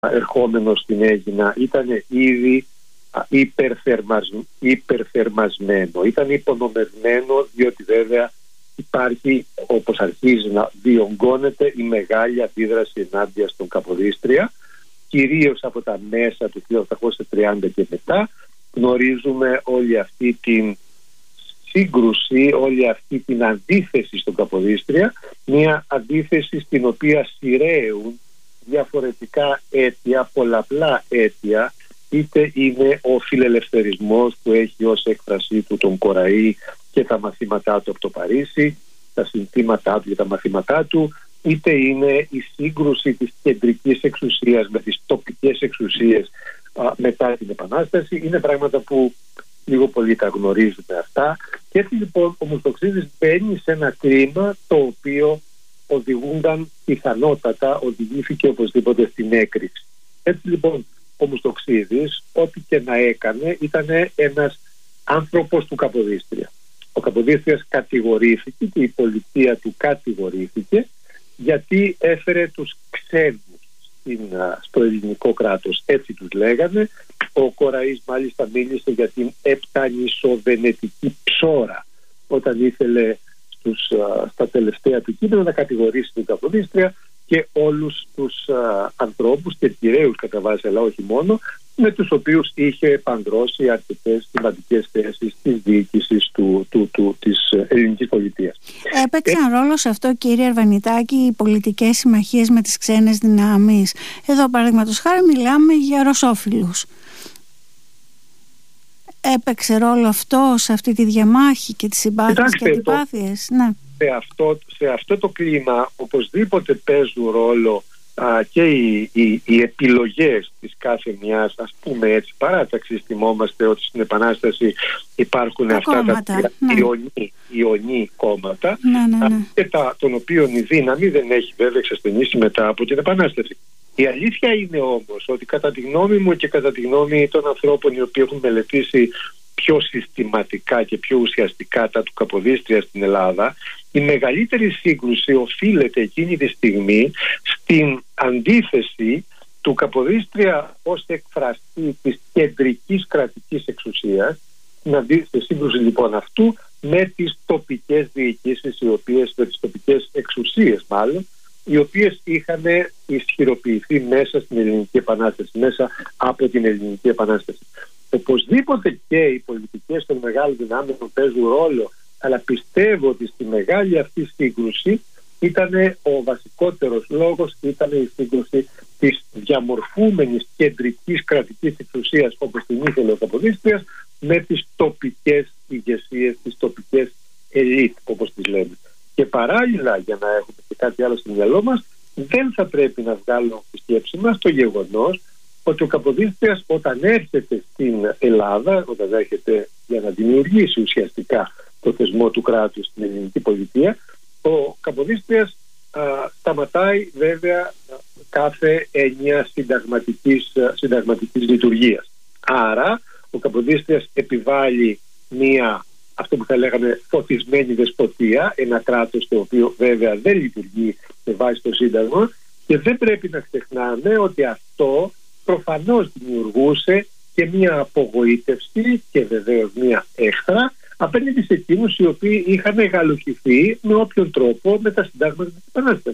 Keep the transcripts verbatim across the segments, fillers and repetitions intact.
ερχόμενο στην Αίγινα ήταν ήδη υπερθερμασ... υπερθερμασμένο, ήταν υπονομευμένο, διότι βέβαια υπάρχει, όπως αρχίζει να διωγγώνεται, η μεγάλη αντίδραση ενάντια στον Καποδίστρια, κυρίως από τα μέσα του χίλια οκτακόσια τριάντα και μετά. Γνωρίζουμε όλη αυτή την σύγκρουση, όλη αυτή την αντίθεση στον Καποδίστρια, μια αντίθεση στην οποία σειραίουν διαφορετικά αίτια, πολλαπλά αίτια, είτε είναι ο φιλελευθερισμός που έχει ως έκφρασή του τον Κοραή και τα μαθήματά του από το Παρίσι, τα συνθήματά του και τα μαθήματά του, είτε είναι η σύγκρουση της κεντρικής εξουσίας με τις τοπικές εξουσίες α, μετά την Επανάσταση. Είναι πράγματα που λίγο πολύ τα γνωρίζουμε αυτά, και έτσι λοιπόν ο Μουστοξίδης μπαίνει σε ένα κλίμα το οποίο οδηγούνταν πιθανότατα, οδηγήθηκε οπωσδήποτε στην έκρηξη. Έτσι λοιπόν ο Μουστοξίδης, ό,τι και να έκανε, ήταν ένας άνθρωπος του Καποδίστρια. Ο Καποδίστριας κατηγορήθηκε και η πολιτεία του κατηγορήθηκε γιατί έφερε τους ξένους στην, στο ελληνικό κράτος, έτσι τους λέγανε. Ο Κοραής μάλιστα μίλησε για την επτανισοβενετική ψώρα όταν ήθελε στους, στα τελευταία του κείμενα να κατηγορήσει την Καποδίστρια και όλους τους α, ανθρώπους και τυραίους κατά βάση, αλλά όχι μόνο, με τους οποίους είχε παντρώσει αρκετές σημαντικές θέσεις της διοίκησης του, του, του, της ελληνικής πολιτείας. Έπαιξαν ε... ρόλο σε αυτό, κύριε Αρβανιτάκη, οι πολιτικές συμμαχίες με τις ξένες δυνάμεις? Εδώ παραδείγματος χάρη μιλάμε για ρωσόφιλους. Έπαιξε ρόλο αυτό σε αυτή τη διαμάχη και τις συμπάθειες και αντιπάθειες? Ναι. Σε αυτό, σε αυτό το κλίμα οπωσδήποτε παίζουν ρόλο α, και οι, οι, οι επιλογές της κάθε μιας, ας πούμε έτσι, παράταξης. Θυμόμαστε ότι στην Επανάσταση υπάρχουν τα αυτά κόμματα, τα ναι. ιονί, ιονί κόμματα, ναι, ναι, ναι. και τα, των οποίων η δύναμη δεν έχει βέβαια εξασθενήσει μετά από την Επανάσταση. Η αλήθεια είναι όμως ότι κατά τη γνώμη μου και κατά τη γνώμη των ανθρώπων οι οποίοι έχουν μελετήσει πιο συστηματικά και πιο ουσιαστικά τα του Καποδίστρια στην Ελλάδα, η μεγαλύτερη σύγκρουση οφείλεται εκείνη τη στιγμή στην αντίθεση του Καποδίστρια ως εκφραστή της κεντρικής κρατικής εξουσίας, στην σύγκρουση λοιπόν αυτού με τις τοπικές διοικήσεις, οι οποίες, με τις τοπικές εξουσίες μάλλον, οι οποίες είχαν ισχυροποιηθεί μέσα στην Ελληνική Επανάσταση, μέσα από την Ελληνική Επανάσταση. Οπωσδήποτε και οι πολιτικές των μεγάλων δυνάμεων παίζουν ρόλο, αλλά πιστεύω ότι στη μεγάλη αυτή σύγκρουση ήταν ο βασικότερος λόγος, ήταν η σύγκρουση της διαμορφούμενης κεντρικής κρατικής εξουσίας, όπως την ήθελε ο Καποδίστριας, με τις τοπικές ηγεσίες, τις τοπικές ελίτ, όπως τις λέμε. Και παράλληλα, για να έχουμε και κάτι άλλο στο μυαλό μας, δεν θα πρέπει να βγάλουμε τη σκέψη μας το γεγονός ότι ο Καποδίστριας όταν έρχεται στην Ελλάδα, όταν έρχεται για να δημιουργήσει ουσιαστικά το θεσμό του κράτους στην ελληνική πολιτεία, ο Καποδίστριας α, σταματάει βέβαια κάθε έννοια συνταγματικής, συνταγματικής λειτουργίας. Άρα ο Καποδίστριας επιβάλλει μία, αυτό που θα λέγαμε, φωτισμένη δεσποτεία, ένα κράτος το οποίο βέβαια δεν λειτουργεί με βάση το Σύνταγμα, και δεν πρέπει να ξεχνάμε ότι αυτό προφανώς δημιουργούσε και μία απογοήτευση και βεβαίως μία έχθρα απέναντι σε εκείνους οι οποίοι είχαν εγκαλοχηθεί με όποιον τρόπο με τα συντάγματα της Επανάστασης.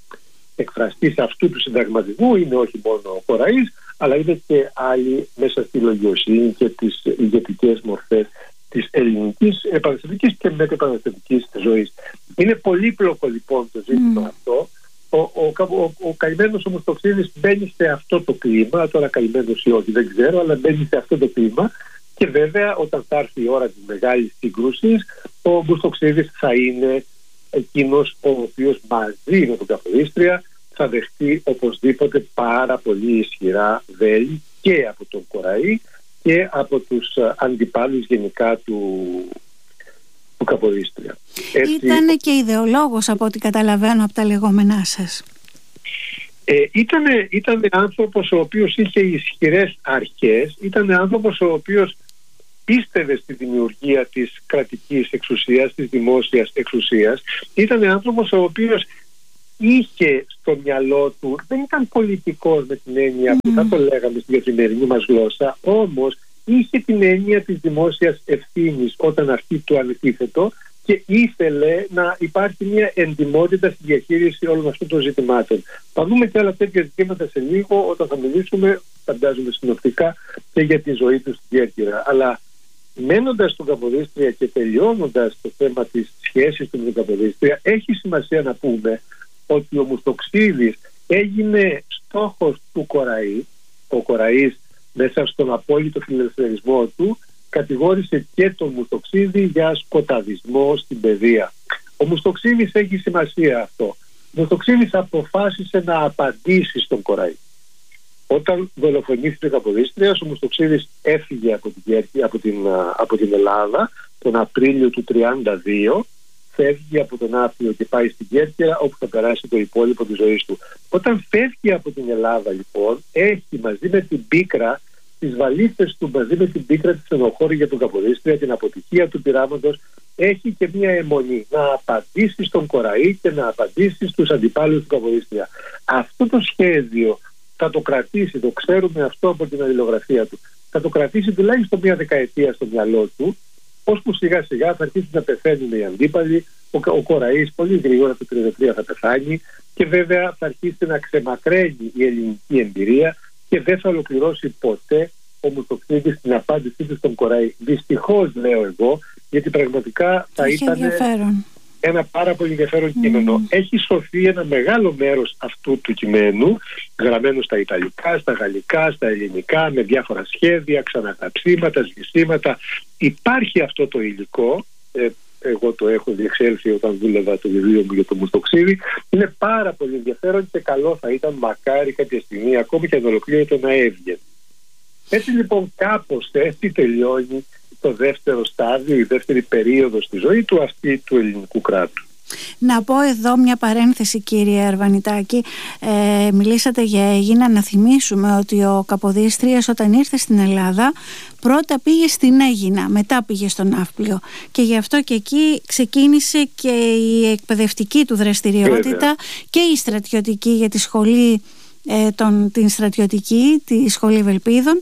Εκφραστής αυτού του συνταγματισμού είναι όχι μόνο ο Κοραής, αλλά είναι και άλλοι μέσα στη λογιοσύνη και τις ηγετικές μορφές της ελληνικής επαναστατικής και μετεπαναστατικής ζωής. Είναι πολύπλοκο λοιπόν το ζήτημα mm. αυτό. Ο, ο, ο, ο καημένος ο Μουστοξίδης μπαίνει σε αυτό το κλίμα, τώρα καημένος ή όχι δεν ξέρω, αλλά μπαίνει σε αυτό το κλίμα, και βέβαια όταν θα έρθει η ώρα της μεγάλης σύγκρουσης, ο Μουστοξίδης θα είναι εκείνος ο οποίος μαζί με τον Καποδίστρια θα δεχτεί οπωσδήποτε πάρα πολύ ισχυρά βέλη και από τον Κοραή και από τους αντιπάλους γενικά του, του Καποδίστρια. Ήτανε και ιδεολόγος από ό,τι καταλαβαίνω από τα λεγόμενά σας. Ε, ήτανε, ήτανε άνθρωπος ο οποίος είχε ισχυρές αρχές, ήτανε άνθρωπος ο οποίος πίστευε στη δημιουργία της κρατικής εξουσίας, της δημόσιας εξουσίας. Ήτανε άνθρωπος ο οποίος είχε στο μυαλό του, δεν ήταν πολιτικός με την έννοια που θα το λέγαμε στην καθημερινή μας γλώσσα, όμως είχε την έννοια της δημόσιας ευθύνης όταν αυτή του αντίθετο και ήθελε να υπάρχει μια εντιμότητα στη διαχείριση όλων αυτών των ζητημάτων. Θα δούμε και άλλα τέτοια ζητήματα σε λίγο όταν θα μιλήσουμε, φαντάζομαι συνοπτικά, και για τη ζωή του στην Κέρκυρα. Αλλά μένοντας στον Καποδίστρια και τελειώνοντας το θέμα της σχέσης του με τον Καποδίστρια, έχει σημασία να πούμε ότι ο Μουστοξίδης έγινε στόχος του Κοραή. Ο Κοραής, μέσα στον απόλυτο φιλελευθερισμό του, κατηγόρησε και τον Μουστοξίδη για σκοταδισμό στην παιδεία. Ο Μουστοξίδης έχει σημασία αυτό. Ο Μουστοξίδης αποφάσισε να απαντήσει στον Κοραή. Όταν δολοφονήθηκε ο Καποδίστριας, ο Μουστοξίδης έφυγε από την, Κέρκυρα, από, την, από την Ελλάδα τον Απρίλιο του τριάντα δύο, φεύγει από τον Άφιο και πάει στην Κέρκυρα, όπου θα περάσει το υπόλοιπο της ζωής του. Όταν φεύγει από την Ελλάδα, λοιπόν, έχει μαζί με την πίκρα, τις βαλίτσες του, μαζί με την πίκρα της ενοχώρη για τον Καποδίστρια, την αποτυχία του πειράματος, έχει και μία αιμονή να απαντήσει στον Κοραή και να απαντήσει στους αντιπάλους του Καποδίστρια. Αυτό το σχέδιο θα το κρατήσει, το ξέρουμε αυτό από την αλληλογραφία του, θα το κρατήσει τουλάχιστον μία δεκαετία στο μυαλό του, ώσπου σιγά σιγά θα αρχίσουν να πεθαίνουν οι αντίπαλοι, ο, ο Κοραής πολύ γρήγορα το τριάντα τρία θα πεθάνει και βέβαια θα αρχίσει να ξεμακραίνει η ελληνική εμπειρία και δεν θα ολοκληρώσει ποτέ ο Μουστοξίδης την απάντησή του στον Κοραή. Δυστυχώς, λέω εγώ, γιατί πραγματικά θα Είχε ήταν ενδιαφέρον. ένα πάρα πολύ ενδιαφέρον mm. κείμενο. Έχει σωθεί ένα μεγάλο μέρος αυτού του κειμένου, γραμμένο στα Ιταλικά, στα Γαλλικά, στα Ελληνικά, με διάφορα σχέδια, ξαναγραψίματα, σβησίματα. Υπάρχει αυτό το υλικό. Ε, εγώ το έχω διεξέλθει όταν δούλευα το βιβλίο μου για το Μουστοξίδη. Είναι πάρα πολύ ενδιαφέρον και καλό θα ήταν, μακάρι κάποια στιγμή, ακόμη και αν ολοκλήρωσε, να έβγαινε. Έτσι λοιπόν κάπως έτσι τελειώνει το δεύτερο στάδιο, η δεύτερη περίοδος στη ζωή του, αυτή του ελληνικού κράτου. Να πω εδώ μια παρένθεση, κύριε Αρβανιτάκη. Ε, μιλήσατε για Αίγινα. Να θυμίσουμε ότι ο Καποδίστριας όταν ήρθε στην Ελλάδα πρώτα πήγε στην Αίγινα, μετά πήγε στον Ναύπλιο και γι' αυτό και εκεί ξεκίνησε και η εκπαιδευτική του δραστηριότητα Βέβαια. και η στρατιωτική για τη σχολή ε, τον, την στρατιωτική, τη Σχολή Βελπίδων,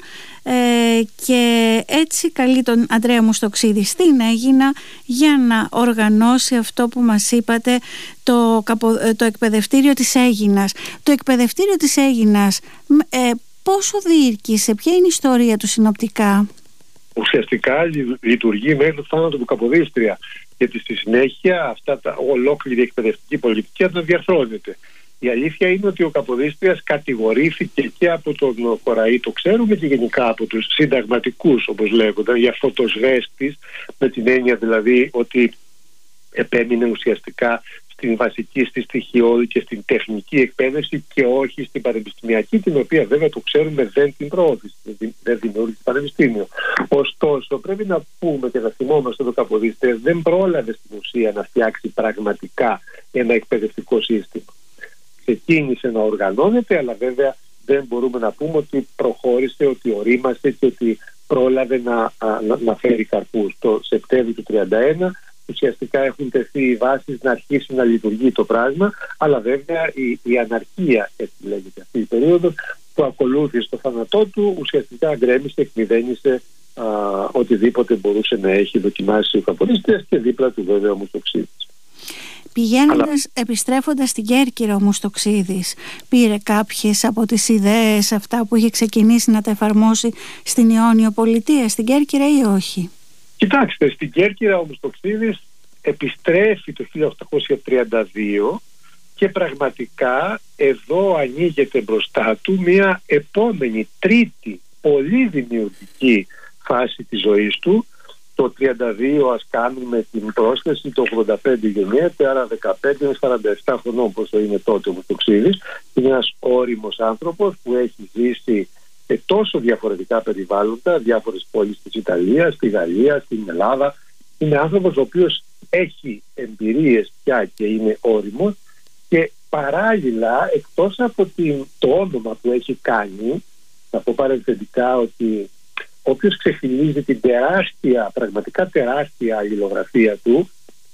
ε, και έτσι καλεί τον Ανδρέα Μουστοξίδη στην Αίγινα για να οργανώσει αυτό που μας είπατε, το, το εκπαιδευτήριο της Αίγινας. Το εκπαιδευτήριο της Αίγινας ε, πόσο διήρκησε, ποια είναι η ιστορία του συνοπτικά? Ουσιαστικά λειτουργεί μέχρι το θάνατο του Καποδίστρια, γιατί στη συνέχεια αυτά τα, ολόκληρη εκπαιδευτική πολιτική αναδιαρθρώνεται. Η αλήθεια είναι ότι ο Καποδίστριας κατηγορήθηκε και από τον Κοραή, το ξέρουμε, και γενικά από τους συνταγματικούς, όπως λέγονταν, για φωτοσβέστης, με την έννοια δηλαδή ότι επέμεινε ουσιαστικά στην βασική, στη στοιχειώδη και στην τεχνική εκπαίδευση και όχι στην πανεπιστημιακή, την οποία βέβαια το ξέρουμε δεν την προώθησε, δεν δημιούργησε πανεπιστήμιο. Ωστόσο, πρέπει να πούμε και να θυμόμαστε ότι ο Καποδίστριας δεν πρόλαβε στην ουσία να φτιάξει πραγματικά ένα εκπαιδευτικό σύστημα. Ξεκίνησε να οργανώνεται, αλλά βέβαια δεν μπορούμε να πούμε ότι προχώρησε, ότι ορίμασε και ότι πρόλαβε να, να, να φέρει καρπούς. Το Σεπτέμβριο του τριάντα ένα ουσιαστικά έχουν τεθεί οι βάσεις να αρχίσει να λειτουργεί το πράγμα, αλλά βέβαια η, η αναρχία, έτσι λέγεται αυτή η περίοδος, που ακολούθησε το θάνατό του, ουσιαστικά γκρέμισε, εκμηδένισε α, οτιδήποτε μπορούσε να έχει δοκιμάσει ο Καποδίστριας και δίπλα του βέβαια ο Μουστοξίδης. Πηγαίνοντας, Αλλά... επιστρέφοντας στην Κέρκυρα, ο Μουστοξίδης πήρε κάποιες από τις ιδέες αυτά που είχε ξεκινήσει να τα εφαρμόσει στην Ιόνιο Πολιτεία, στην Κέρκυρα, ή όχι? Κοιτάξτε, στην Κέρκυρα ο Μουστοξίδης επιστρέφει το χίλια οκτακόσια τριάντα δύο και πραγματικά εδώ ανοίγεται μπροστά του μια επόμενη, τρίτη, πολύ δημιουργική φάση της ζωής του. Το τριάντα δύο ας κάνουμε την πρόσθεση, το ογδόντα πέντε γεννιέται, άρα δεκαπέντε με σαράντα επτά χρονών πόσο είναι τότε ο Μουστοξίδης. Είναι ένας ώριμος άνθρωπος που έχει ζήσει σε τόσο διαφορετικά περιβάλλοντα, διάφορες πόλεις της Ιταλίας, στη Γαλλία, στην Ελλάδα. Είναι άνθρωπος ο οποίος έχει εμπειρίες πια και είναι ώριμος και παράλληλα, εκτός από την, το όνομα που έχει κάνει, θα πω παρενθετικά ότι όποιος ξεφυλίζει την τεράστια, πραγματικά τεράστια αλληλογραφία του,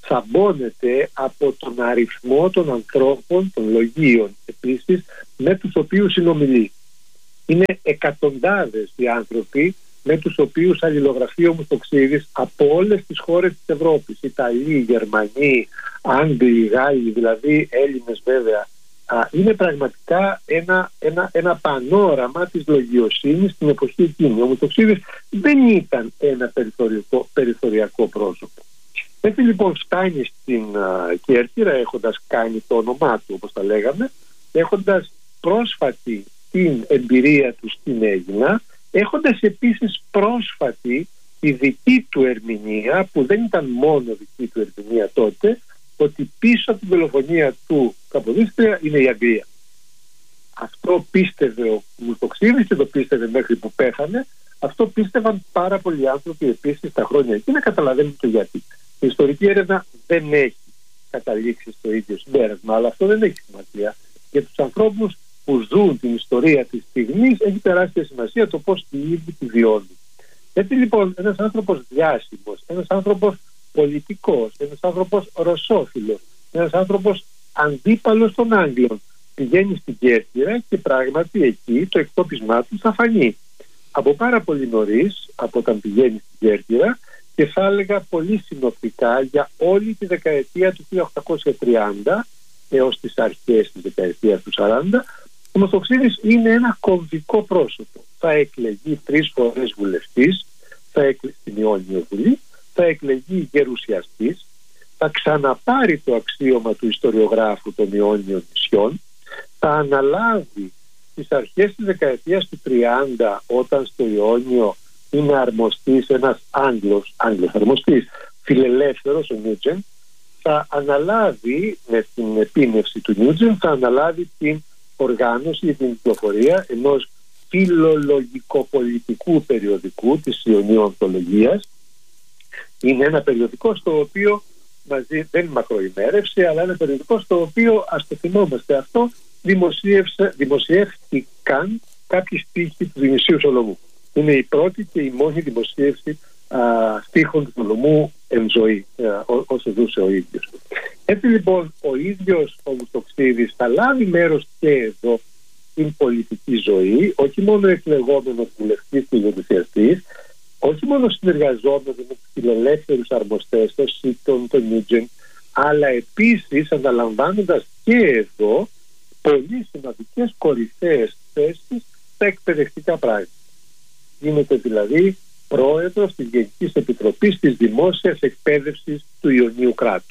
θαμπώνεται από τον αριθμό των ανθρώπων, των λογίων επίσης, με τους οποίους συνομιλεί. Είναι εκατοντάδες οι άνθρωποι με τους οποίους αλληλογραφεί ο Μουστοξίδης από όλες τις χώρες της Ευρώπης. Ιταλοί, Γερμανοί, Άγγλοι, Γάλλοι, δηλαδή Έλληνες βέβαια. Είναι πραγματικά ένα, ένα, ένα πανόραμα της λογιοσύνης στην εποχή εκείνη. Ο Μουστοξίδης δεν ήταν ένα περιθωριακό, περιθωριακό πρόσωπο. Έτσι λοιπόν φτάνει στην uh, Κέρκυρα έχοντας κάνει το όνομά του, όπως τα λέγαμε, έχοντας πρόσφατη την εμπειρία του στην Αίγινα, έχοντας επίσης πρόσφατη τη δική του ερμηνεία, που δεν ήταν μόνο δική του ερμηνεία τότε, ότι πίσω από την δολοφονία του Καποδίστρια είναι η Αγγλία. Αυτό πίστευε ο Μουστοξίδης και το πίστευε μέχρι που πέθανε. Αυτό πίστευαν πάρα πολλοί άνθρωποι επίσης τα χρόνια εκεί, να καταλαβαίνουν το γιατί. Η ιστορική έρευνα δεν έχει καταλήξει στο ίδιο συμπέρασμα, αλλά αυτό δεν έχει σημασία. Για τους ανθρώπους που ζουν την ιστορία της στιγμής έχει τεράστια σημασία το πώς οι ίδιοι τη βιώνουν. Έτσι λοιπόν ένας άνθρωπος διάσημος, ένας άνθρωπος πολιτικός, ένας άνθρωπος ρωσόφιλος, ένας άνθρωπος αντίπαλος των Άγγλων πηγαίνει στην Κέρκυρα και πράγματι εκεί το εκτόπισμά του θα φανεί. Από πάρα πολύ νωρίς, από όταν πηγαίνει στην Κέρκυρα, και θα έλεγα πολύ συνοπτικά για όλη τη δεκαετία του χίλια οκτακόσια τριάντα έως τις αρχές της δεκαετίας του σαράντα, ο Μουστοξίδης είναι ένα κομβικό πρόσωπο. Θα εκλεγεί τρεις φορές βουλευτής, θα εκλεγεί στην Ιόνιο Βουλή, θα εκλεγεί γερουσιαστής, θα ξαναπάρει το αξίωμα του ιστοριογράφου των Ιόνιων νησιών, θα αναλάβει στις αρχές της δεκαετίας του τριάντα, όταν στο Ιόνιο είναι αρμοστής ένας Άγγλος, Άγγλος αρμοστής, φιλελεύθερος, ο Νιούτζεν, θα αναλάβει με την επίνευση του Νιούτζεν, θα αναλάβει την οργάνωση, την κυκλοφορία ενός φιλολογικο-πολιτικού περιοδικού της Ιωνίου Ανθολογίας. Είναι ένα περιοδικό στο οποίο μαζί, δεν είναι μακροημέρευση, αλλά ένα περιοδικό στο οποίο, ας το θυμόμαστε αυτό, δημοσιεύτηκαν κάποιοι στίχοι του Διονυσίου Σολομού. Είναι η πρώτη και η μόνη δημοσίευση α, στίχων του Σολομού εν ζωή, α, ό, όσο ζούσε ο ίδιος. Έτσι λοιπόν ο ίδιος ο Μουστοξίδης θα λάβει μέρος και εδώ στην πολιτική ζωή, όχι μόνο εκλεγόμενος βουλευτής και γερουσιαστής, όχι μόνο συνεργαζόμενος με τους φιλελεύθερους αρμοστές, τον Σίτον, τον Νιούτζεν, αλλά επίσης αναλαμβάνοντας και εδώ πολύ σημαντικές κορυφαίες θέσεις στα εκπαιδευτικά πράγματα. Γίνεται δηλαδή πρόεδρος της Γενικής Επιτροπής της Δημόσιας Εκπαίδευσης του Ιωνίου Κράτου.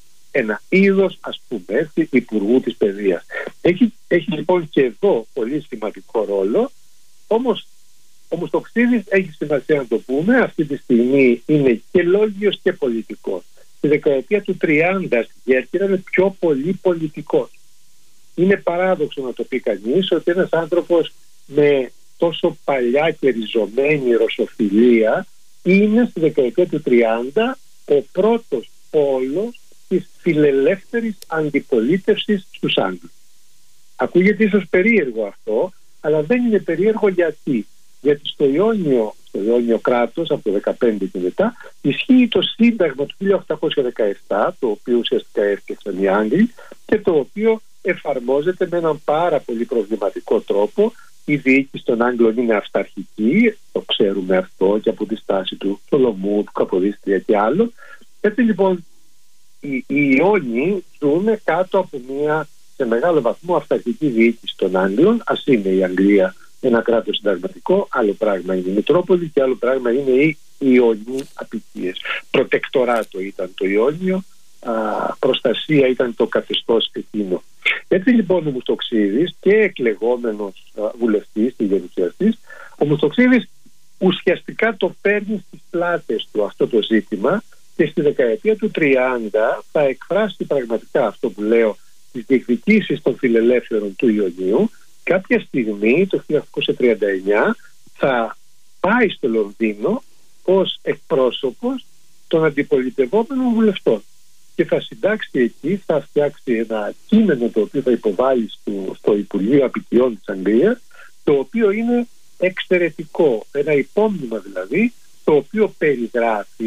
Ένα είδος, ας πούμε έτσι, υπουργού της παιδείας. Έχει, έχει λοιπόν και εδώ πολύ σημαντικό ρόλο, όμως ο Μουστοξίδης έχει σημασία να το πούμε, αυτή τη στιγμή είναι και λόγιος και πολιτικός. Στη δεκαετία του τριάντα στην Κέρκυρα είναι πιο πολύ πολιτικός. Είναι παράδοξο να το πει κανείς ότι ένας άνθρωπος με τόσο παλιά και ριζωμένη ρωσοφιλία είναι στη δεκαετία του τριάντα ο πρώτος πόλος της φιλελεύθερης αντιπολίτευσης στους Άγγλους. Ακούγεται ίσως περίεργο αυτό, αλλά δεν είναι περίεργο γιατί. Γιατί στο Ιόνιο, στο Ιόνιο κράτος από το δεκαπέντε και μετά ισχύει το Σύνταγμα του χίλια οκτακόσια δεκαεπτά, το οποίο ουσιαστικά έφτιαξαν οι Άγγλοι και το οποίο εφαρμόζεται με έναν πάρα πολύ προβληματικό τρόπο. Η διοίκηση των Άγγλων είναι αυταρχική, το ξέρουμε αυτό και από τη στάση του Σολομού, του Καποδίστρια και άλλων. Έτσι λοιπόν οι, οι Ιόνιοι ζουν κάτω από μια σε μεγάλο βαθμό αυταρχική διοίκηση των Άγγλων. Ας είναι η Αγγλία ένα κράτος συνταγματικό, άλλο πράγμα είναι η Μητρόπολη και άλλο πράγμα είναι οι Ιόνιοι απικίες. Προτεκτοράτο ήταν το Ιόνιο, α, προστασία ήταν το καθεστώς εκείνο. Έτσι λοιπόν ο Μουστοξίδης και εκλεγόμενος α, βουλευτής και γερουσιαστής, ο Μουστοξίδης ουσιαστικά το παίρνει στις πλάτες του αυτό το ζήτημα και στη δεκαετία του τριάντα θα εκφράσει πραγματικά αυτό που λέω, τις διεκδικήσεις των φιλελεύθερων του Ιωνίου. Κάποια στιγμή το χίλια οκτακόσια τριάντα εννιά θα πάει στο Λονδίνο ως εκπρόσωπος των αντιπολιτευόμενων βουλευτών και θα συντάξει εκεί, θα φτιάξει ένα κείμενο το οποίο θα υποβάλει στο, στο Υπουργείο Απικιών της Αγγλίας, το οποίο είναι εξαιρετικό, ένα υπόμνημα δηλαδή, το οποίο περιγράφει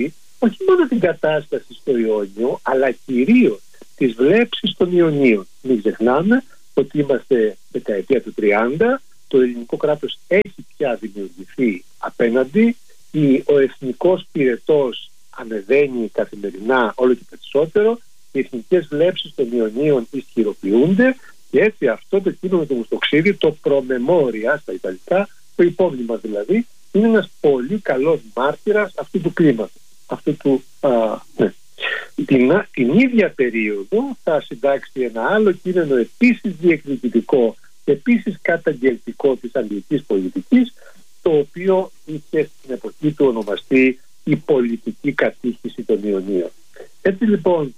όχι μόνο την κατάσταση στο Ιόνιο, αλλά κυρίως τις βλέψεις των Ιωνίων. Μην ξεχνάμε ότι είμαστε δεκαετία του τριάντα, το ελληνικό κράτος έχει πια δημιουργηθεί απέναντι, ο εθνικός πυρετός ανεβαίνει καθημερινά όλο και περισσότερο, οι εθνικές βλέψεις των Ιωνίων ισχυροποιούνται και έτσι αυτό το κείμενο του Μουστοξίδη, το προμεμόρια στα Ιταλικά, το υπόμνημα δηλαδή, είναι ένας πολύ καλός μάρτυρας αυτού του κλίματος. Αυτού του, α, ναι. την, την ίδια περίοδο θα συντάξει ένα άλλο κείμενο επίσης διεκδικητικό, επίσης καταγγελτικό της αγγλικής πολιτικής, το οποίο είχε στην εποχή του ονομαστεί η πολιτική κατήχηση των Ιωνίων. Έτσι λοιπόν,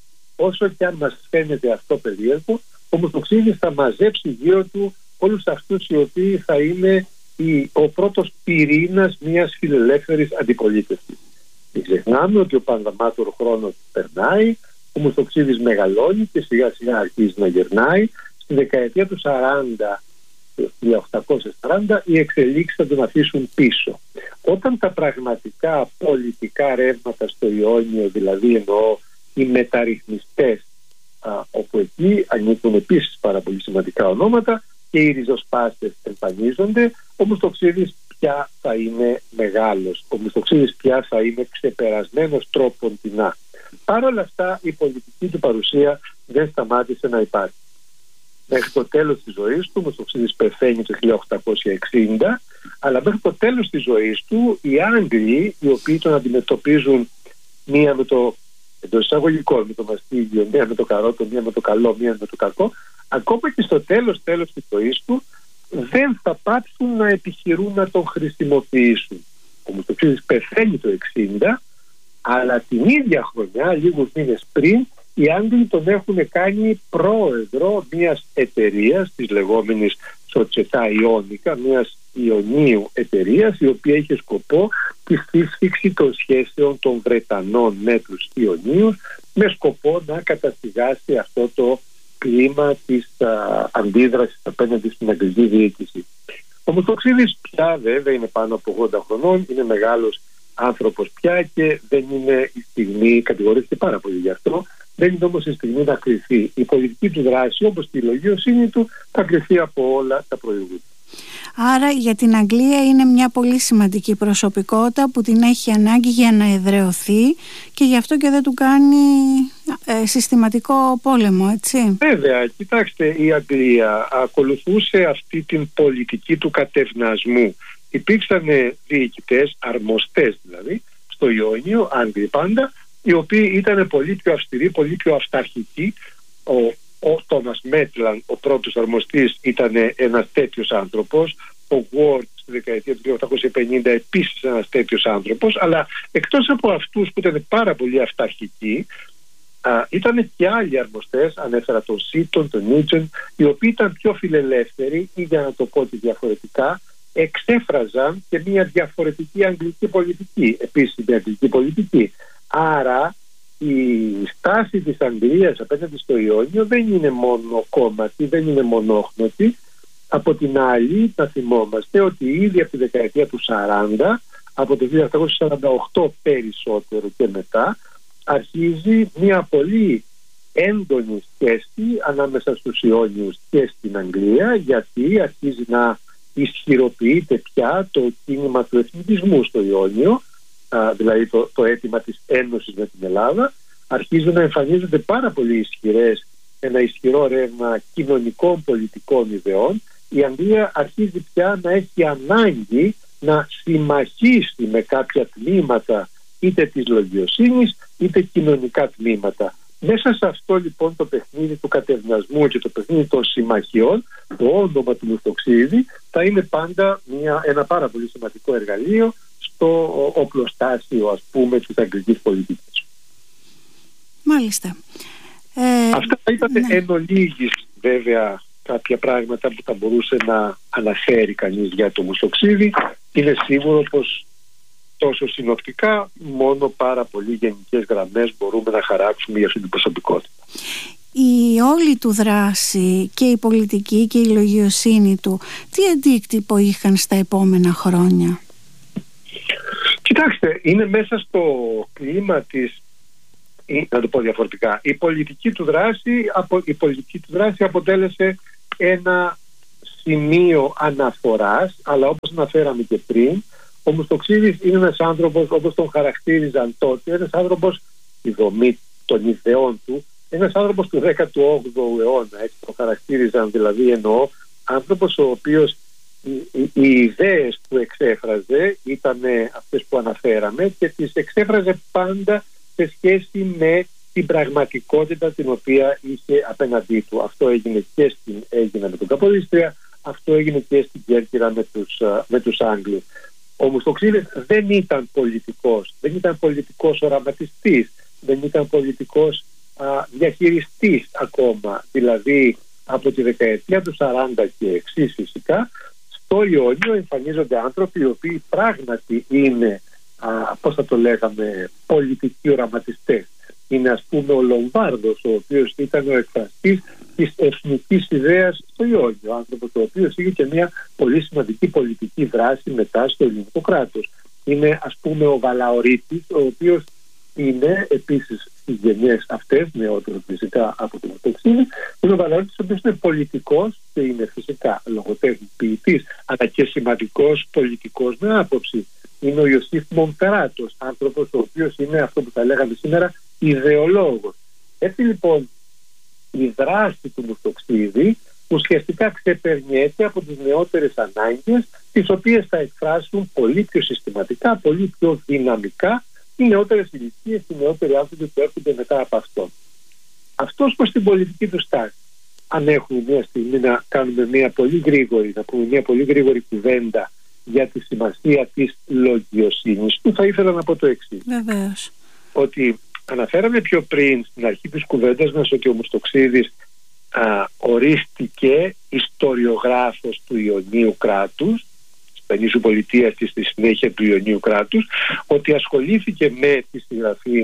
όσο και αν μας φαίνεται αυτό περίεργο, ο Μουστοξίδης θα μαζέψει γύρω του όλους αυτούς οι οποίοι θα είναι η, ο πρώτος πυρήνας μιας φιλελεύθερης αντιπολίτευσης. Μην ξεχνάμε ότι ο Πανδαμάτωρ χρόνος περνάει, ο Μουστοξίδης μεγαλώνει και σιγά σιγά αρχίζει να γερνάει. Στη δεκαετία του σαράντα, χίλια οκτακόσια σαράντα, οι εξελίξεις θα τον αφήσουν πίσω. Όταν τα πραγματικά πολιτικά ρεύματα στο Ιόνιο, δηλαδή εννοώ οι μεταρρυθμιστές, α, όπου εκεί ανήκουν επίσης πάρα πολύ σημαντικά ονόματα, και οι ριζοσπάστες εμφανίζονται, ο Μουστοξίδης πια θα είναι μεγάλος. Ο Μουστοξίδης πια θα είναι ξεπερασμένος τρόπον τεινά. Παρ' όλα αυτά η πολιτική του παρουσία δεν σταμάτησε να υπάρχει. Μέχρι το τέλος της ζωής του, ο Μουστοξίδης πεθαίνει το χίλια οκτακόσια εξήντα, αλλά μέχρι το τέλος της ζωής του οι Άγγλοι, οι οποίοι τον αντιμετωπίζουν μία με το εντός εισαγωγικών, με το μαστίγιο, μία με το καρότο, μία με το καλό, μία με το κακό, ακόμα και στο τέλος τέλος της ζωής του δεν θα πάψουν να επιχειρούν να τον χρησιμοποιήσουν. Ο Μουστοξίδης πεθαίνει το εξήντα, αλλά την ίδια χρονιά, λίγους μήνες πριν, οι Άγγλοι τον έχουν κάνει πρόεδρο μιας εταιρείας, της λεγόμενης Σοτσετά Ιόνικα, μιας Ιωνίου εταιρείας, η οποία είχε σκοπό τη σύσφυξη των σχέσεων των Βρετανών με τους Ιωνίους, με σκοπό να καταστιγάσει αυτό το κλίμα της α, αντίδρασης απέναντι στην αγγλική διοίκηση. Ο Μουστοξίδης πια βέβαια είναι πάνω από ογδόντα χρονών, είναι μεγάλος άνθρωπος πια και δεν είναι η στιγμή, κατηγορήθηκε πάρα πολύ γι' αυτό, δεν είναι όμως η στιγμή να κρυφθεί. Η πολιτική του δράση, όπως και η λογιοσύνη του, θα κρυφθεί από όλα τα προηγούμενα. Άρα για την Αγγλία είναι μια πολύ σημαντική προσωπικότητα που την έχει ανάγκη για να εδραιωθεί και γι' αυτό και δεν του κάνει ε, συστηματικό πόλεμο, έτσι. Βέβαια, κοιτάξτε, η Αγγλία ακολουθούσε αυτή την πολιτική του κατευνασμού. Υπήρξαν διοικητές, αρμοστές δηλαδή, στο Ιόνιο, Άγγλοι πάντα, οι οποίοι ήταν πολύ πιο αυστηροί, πολύ πιο αυταρχικοί. Ο, ο Τόμας Μέτλαν, ο πρώτος αρμοστής, ήταν ένας τέτοιος άνθρωπος. Ο Ward στη δεκαετία του χίλια οκτακόσια πενήντα επίσης ένας τέτοιος άνθρωπος. Αλλά εκτός από αυτούς που ήταν πάρα πολύ αυταρχικοί, α, ήταν και άλλοι αρμοστές, ανέφερα τον Σίτον, τον Νίτζεν, οι οποίοι ήταν πιο φιλελεύθεροι ή, για να το πω και διαφορετικά, εξέφραζαν και μια διαφορετική αγγλική πολιτική, επίσημη αγγλική πολιτική. Άρα η στάση της Αγγλίας απέναντι στο Ιόνιο δεν είναι μόνο κόμματι, δεν είναι μονόχνωτη. Από την άλλη, να θυμόμαστε ότι ήδη από τη δεκαετία του σαράντα, από το χίλια οκτακόσια σαράντα οκτώ περισσότερο και μετά, αρχίζει μια πολύ έντονη σχέση ανάμεσα στους Ιόνιους και στην Αγγλία, γιατί αρχίζει να ισχυροποιείται πια το κίνημα του εθνικισμού στο Ιόνιο, δηλαδή το, το αίτημα της ένωσης με την Ελλάδα. Αρχίζουν να εμφανίζονται πάρα πολύ ισχυρές, ένα ισχυρό ρεύμα κοινωνικών πολιτικών ιδεών. Η Αγγλία αρχίζει πια να έχει ανάγκη να συμμαχίσει με κάποια τμήματα είτε της λογιοσύνης είτε κοινωνικά τμήματα. Μέσα σε αυτό λοιπόν το παιχνίδι του κατευνασμού και το παιχνίδι των συμμαχιών, το όνομα του Μουστοξίδη θα είναι πάντα μια, ένα πάρα πολύ σημαντικό εργαλείο στο οπλοστάσιο, ας πούμε, της αγγλικής πολιτικής. Μάλιστα. Ε, Αυτά ήταν ναι. εν ολίγης βέβαια κάποια πράγματα που θα μπορούσε να αναφέρει κανείς για το Μουστοξίδη. Είναι σίγουρο πως τόσο συνοπτικά, μόνο πάρα πολύ γενικές γραμμές μπορούμε να χαράξουμε για αυτή την προσωπικότητα. Η όλη του δράση και η πολιτική και η λογιοσύνη του, τι αντίκτυπο είχαν στα επόμενα χρόνια? Κοιτάξτε, είναι μέσα στο κλίμα της, να το πω διαφορετικά, η πολιτική του δράση, η πολιτική του δράση αποτέλεσε ένα σημείο αναφοράς, αλλά όπως αναφέραμε και πριν, ο Μουστοξίδης είναι ένας άνθρωπος, όπως τον χαρακτήριζαν τότε, ένας άνθρωπος, η δομή των ιδεών του, ένας άνθρωπος του δέκατου όγδοου αιώνα, έτσι τον χαρακτήριζαν, δηλαδή εννοώ άνθρωπος ο οποίος οι, οι, οι ιδέες που εξέφραζε ήταν αυτές που αναφέραμε και τις εξέφραζε πάντα σε σχέση με την πραγματικότητα την οποία είχε απέναντί του. Αυτό έγινε και στην Αίγινα με τον Καποδίστρια, αυτό έγινε και στην Κέρκυρα με τους, με τους Άγγλους. Ο Μουστοξίδης δεν ήταν πολιτικός, δεν ήταν πολιτικός οραματιστής, δεν ήταν πολιτικός α, διαχειριστής ακόμα. Δηλαδή από τη δεκαετία του σαράντα και εξής φυσικά, στο Ιόνιο εμφανίζονται άνθρωποι οι οποίοι πράγματι είναι, α, πώς θα το λέγαμε, πολιτικοί οραματιστές. Είναι ας πούμε ο Λομβάρδος, ο οποίος ήταν ο εκφραστής της εθνικής ιδέας στο Ιόνιο, άνθρωπος ο οποίος είχε και μια πολύ σημαντική πολιτική δράση μετά στο ελληνικό κράτος. Είναι ας πούμε ο Βαλαωρίτης, ο οποίος είναι επίσης στις γενιές αυτές, νεότερο φυσικά από τον Μουστοξίδη, είναι ο Βαλαωρίτης ο οποίος είναι πολιτικός και είναι φυσικά λογοτέχνης, ποιητής, αλλά και σημαντικός πολιτικός με άποψη. Είναι ο Ιωσήφ Μονφεράτος, άνθρωπος ο οποίος είναι αυτό που θα λέγαμε σήμερα ιδεολόγος. Έτσι λοιπόν η δράση του Μουστοξίδη ουσιαστικά ξεπερνιέται από τις νεότερες ανάγκες, τις οποίες θα εκφράσουν πολύ πιο συστηματικά, πολύ πιο δυναμικά οι νεότερες ηλικίες, οι νεότεροι άνθρωποι που έρχονται μετά από αυτόν. Αυτός προς την πολιτική του στάση. Αν έχουμε μια στιγμή να κάνουμε μια πολύ γρήγορη, να πούμε μια πολύ γρήγορη κουβέντα για τη σημασία της λογιοσύνης του, θα ήθελα να πω το εξής. Βεβαίως. Ότι αναφέραμε πιο πριν στην αρχή της κουβέντας μας ότι ο Μουστοξίδης α, ορίστηκε ιστοριογράφος του Ιωνίου κράτους, της Νήσου Πολιτείας και στη συνέχεια του Ιωνίου κράτους, ότι ασχολήθηκε με τη συγγραφή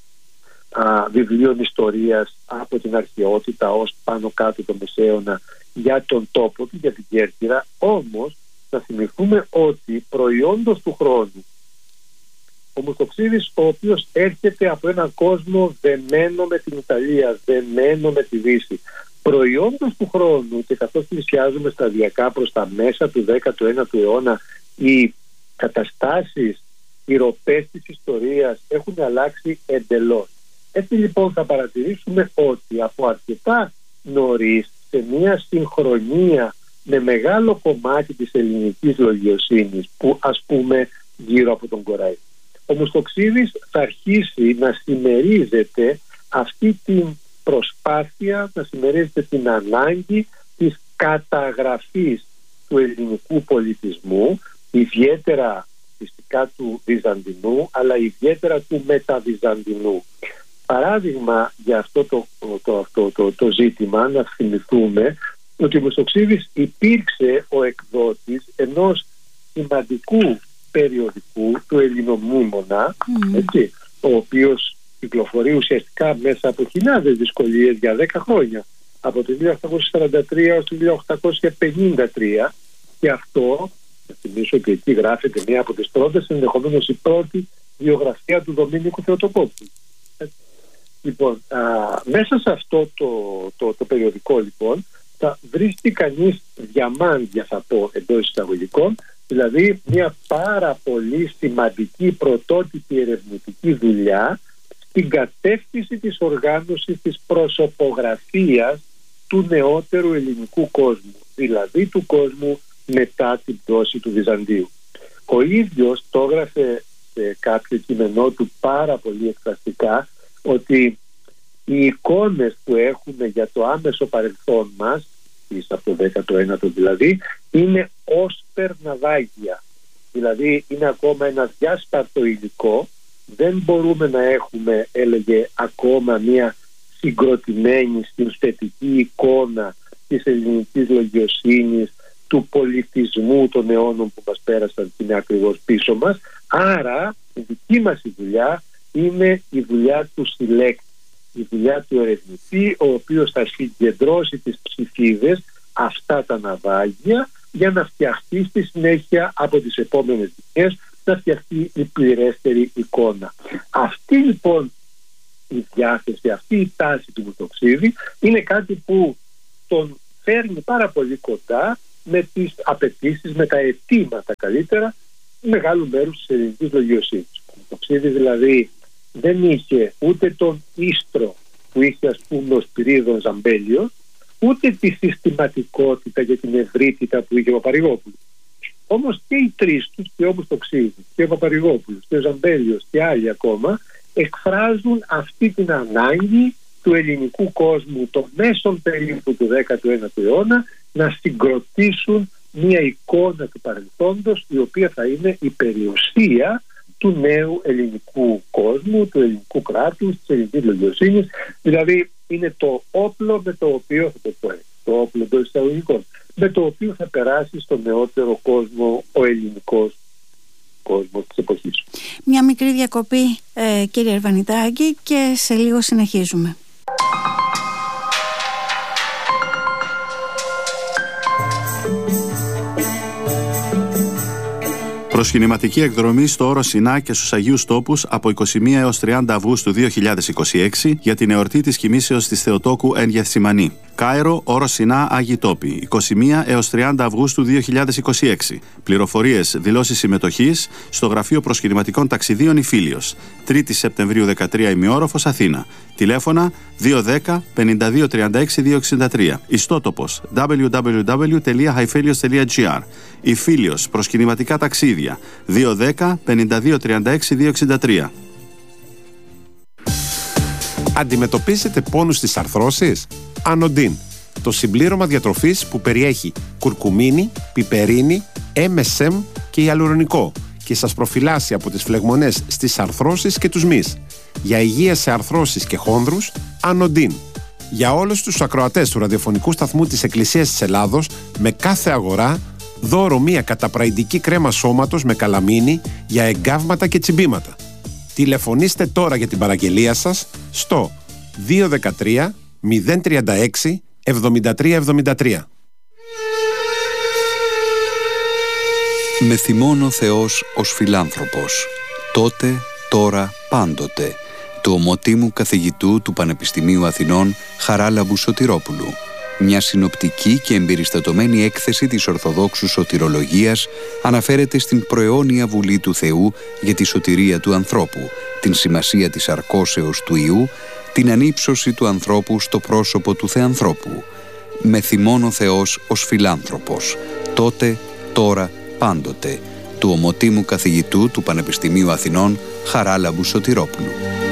α, βιβλίων ιστορίας από την αρχαιότητα ως πάνω κάτω το Μεσαίωνα για τον τόπο του, για την Κέρκυρα. Όμως να θυμηθούμε ότι προϊόντος του χρόνου ο Μουστοξίδης, ο οποίος έρχεται από έναν κόσμο δεμένο με την Ιταλία, δεμένο με τη Δύση, προϊόντος του χρόνου, και καθώς πλησιάζουμε σταδιακά προς τα μέσα του δέκατου ένατου αιώνα, οι καταστάσεις, οι ροπές της ιστορίας έχουν αλλάξει εντελώς. Έτσι λοιπόν θα παρατηρήσουμε ότι από αρκετά νωρίς, σε μια συγχρονία με μεγάλο κομμάτι της ελληνικής λογιοσύνης, που ας πούμε γύρω από τον Κοραή, ο Μουστοξίδης θα αρχίσει να συμμερίζεται αυτή την προσπάθεια, να συμμερίζεται την ανάγκη της καταγραφής του ελληνικού πολιτισμού, ιδιαίτερα φυσικά του Βυζαντινού, αλλά ιδιαίτερα του μεταβυζαντινού. Παράδειγμα για αυτό το, το, το, το, το ζήτημα, να θυμηθούμε ότι ο Μουστοξίδης υπήρξε ο εκδότης ενός σημαντικού περιοδικού του Ελληνομνήμονα, mm. έτσι, ο οποίος κυκλοφορεί ουσιαστικά μέσα από χιλιάδες δυσκολίες για δέκα χρόνια, από το χίλια οκτακόσια σαράντα τρία έως το χίλια οκτακόσια πενήντα τρία, και αυτό, θα θυμίσω ότι εκεί γράφεται μία από τις πρώτες, ενδεχομένως η πρώτη βιογραφία του Δομήνικου Θεοτοκόπουλου. Λοιπόν, α, μέσα σε αυτό το, το, το περιοδικό λοιπόν θα βρίσκει κανείς διαμάντια, θα πω εντός εισαγωγικών, δηλαδή μια πάρα πολύ σημαντική πρωτότυπη ερευνητική δουλειά στην κατεύθυνση της οργάνωσης της προσωπογραφίας του νεότερου ελληνικού κόσμου, δηλαδή του κόσμου μετά την πτώση του Βυζαντίου. Ο ίδιος το έγραφε σε κάποιο κείμενό του πάρα πολύ εκφραστικά, ότι οι εικόνες που έχουμε για το άμεσο παρελθόν μας, από το δέκατο ένατο δηλαδή, είναι όσπερ ναυάγια. Δηλαδή είναι ακόμα ένα διάσπαρτο υλικό, δεν μπορούμε να έχουμε, έλεγε, ακόμα μια συγκροτημένη συνθετική εικόνα της ελληνικής λογιοσύνης, του πολιτισμού των αιώνων που μας πέρασαν και είναι ακριβώς πίσω μας. Άρα η δική μας η δουλειά είναι η δουλειά του συλλέκτη, η δουλειά του ερευνητή, ο οποίος θα συγκεντρώσει τις ψηφίδες, αυτά τα ναυάγια, για να φτιαχτεί στη συνέχεια από τις επόμενες γενιές να φτιαχτεί η πληρέστερη εικόνα. Αυτή λοιπόν η διάθεση, αυτή η τάση του Μητοξίδη είναι κάτι που τον φέρνει πάρα πολύ κοντά με τις απαιτήσεις, με τα αιτήματα καλύτερα μεγάλου μέρους της ελληνικής λογιοσύνης. Ο Μητοξίδης δηλαδή δεν είχε ούτε τον ίστρο που είχε ας πούμε ο Σπυρίδων Ζαμπέλιος, ούτε τη συστηματικότητα και την ευρύτητα που είχε ο Παπαρηγόπουλος. Όμως και οι τρεις τους, και ο Μητοξίδης και ο Παπαρηγόπουλος και ο Ζαμπέλιος και άλλοι ακόμα, εκφράζουν αυτή την ανάγκη του ελληνικού κόσμου των μέσων περίπου του δέκατου ένατου αιώνα να συγκροτήσουν μια εικόνα του παρελθόντος η οποία θα είναι η περιουσία του νέου ελληνικού κόσμου, του ελληνικού κράτους, της ελληνικής λογιοσύνης. Δηλαδή είναι το όπλο με το οποίο, θα το πω έτσι, το όπλο των εισαγωγικών, με το οποίο θα περάσει στο νεότερο κόσμο ο ελληνικός κόσμος της εποχής. Μια μικρή διακοπή, ε, κύριε Αρβανιτάκη, και σε λίγο συνεχίζουμε. Προσκυνηματική εκδρομή στο Όρο Σινά και στους Αγίους Τόπους από είκοσι μία έως τριάντα Αυγούστου δύο χιλιάδες είκοσι έξι για την εορτή της κοιμήσεως της Θεοτόκου εν Γεθσιμανή. Κάιρο, Όρο Σινά, Άγιοι Τόποι, είκοσι μία έως τριάντα Αυγούστου δύο χιλιάδες είκοσι έξι. Πληροφορίες, δηλώσεις συμμετοχής στο Γραφείο Προσκυνηματικών Ταξιδίων Ιφίλιος. τρίτη Σεπτεμβρίου δεκατρία ημιόροφος, Αθήνα. Τηλέφωνα δύο ένα μηδέν πέντε δύο τρία έξι δύο έξι τρία. Ιστότοπος double-u double-u double-u τελεία hiphelios τελεία gr. Ιφίλιος, προσκυνηματικά ταξίδια δύο ένα μηδέν πέντε δύο τρία έξι δύο έξι τρία. Αντιμετωπίζετε πόνους στις αρθρώσεις? Ανοντίν, το συμπλήρωμα διατροφής που περιέχει κουρκουμίνη, πιπερίνη, εμ ες εμ και ιαλουρονικό και σας προφυλάσσει από τις φλεγμονές στις αρθρώσεις και τους μυς. Για υγεία σε αρθρώσεις και χόνδρους, Ανοντίν. Για όλους τους ακροατές του ραδιοφωνικού σταθμού της Εκκλησίας της Ελλάδος, με κάθε αγορά, δώρο μία καταπραϊντική κρέμα σώματος με καλαμίνη για εγκάβματα και τσιμπήματα. Τηλεφωνήστε τώρα για την παραγγελία σας στο δύο ένα τρία μηδέν τρία έξι εβδομήντα τρία εβδομήντα τρία. Με θυμώνει ο Θεός ως φιλάνθρωπος, τότε, τώρα, πάντοτε, του ομοτήμου καθηγητού του Πανεπιστημίου Αθηνών Χαράλαμπου Σωτηρόπουλου. Μια συνοπτική και εμπεριστατωμένη έκθεση της Ορθοδόξου Σωτηρολογίας αναφέρεται στην προαιώνια βουλή του Θεού για τη σωτηρία του ανθρώπου, την σημασία της αρκώσεως του Ιού, την ανύψωση του ανθρώπου στο πρόσωπο του Θεανθρώπου. Με θυμώνει ο Θεός ως φιλάνθρωπος, τότε, τώρα, πάντοτε, του ομοτήμου καθηγητού του Πανεπιστημίου Αθηνών Χαράλαμπου Σωτηρόπουλου.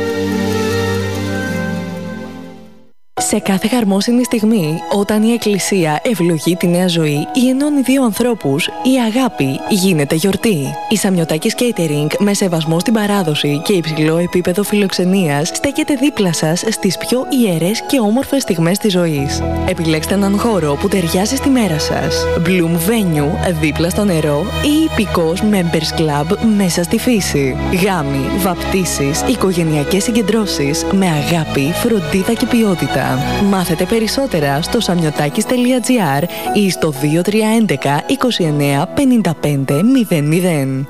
Σε κάθε χαρμόσυνη στιγμή, όταν η Εκκλησία ευλογεί τη νέα ζωή ή ενώνει δύο ανθρώπους, η αγάπη γίνεται γιορτή. Η Σαμιωτάκης Catering, με σεβασμό στην παράδοση και υψηλό επίπεδο φιλοξενίας, στέκεται δίπλα σας στις πιο ιερές και όμορφες στιγμές της ζωής. Επιλέξτε έναν χώρο που ταιριάζει στη μέρα σας. Bloom Venue, δίπλα στο νερό, ή υπηκός Members Club μέσα στη φύση. Γάμοι, βαπτίσεις, οικογενειακές συγκεντρώσεις με αγάπη, φροντίδα και ποιότητα. Μάθετε περισσότερα στο σαμιωτάκης τελεία τζι άρ ή στο δύο τρία ένα ένα είκοσι εννέα πενήντα πέντε μηδέν μηδέν.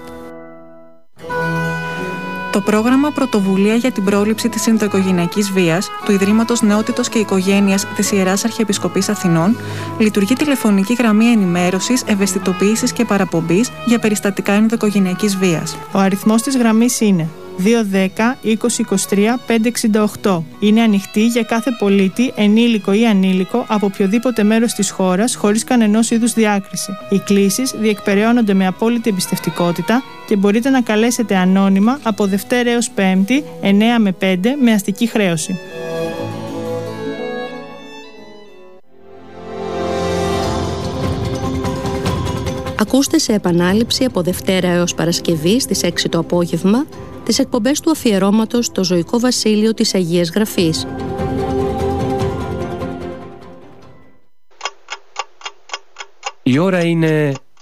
Το πρόγραμμα Πρωτοβουλία για την πρόληψη της ενδοοικογενειακής βίας του Ιδρύματος Νεότητος και Οικογένειας της Ιεράς Αρχιεπισκοπής Αθηνών λειτουργεί τηλεφωνική γραμμή ενημέρωσης, ευαισθητοποίησης και παραπομπής για περιστατικά ενδοοικογενειακής βίας. Ο αριθμός της γραμμής είναι δύο ένα μηδέν είκοσι είκοσι τρία πεντακόσια εξήντα οκτώ. Είναι ανοιχτή για κάθε πολίτη, ενήλικο ή ανήλικο, από οποιοδήποτε μέρος της χώρας, χωρίς κανενός είδους διάκριση. Οι κλήσεις διεκπεραιώνονται με απόλυτη εμπιστευτικότητα και μπορείτε να καλέσετε ανώνυμα από Δευτέρα έως Πέμπτη, εννέα με πέντε, με αστική χρέωση. Ακούστε σε επανάληψη από Δευτέρα έως Παρασκευή στις έξι το απόγευμα τις εκπομπές του αφιερώματος στο ζωικό βασίλειο της Αγίας Γραφής. Η ώρα είναι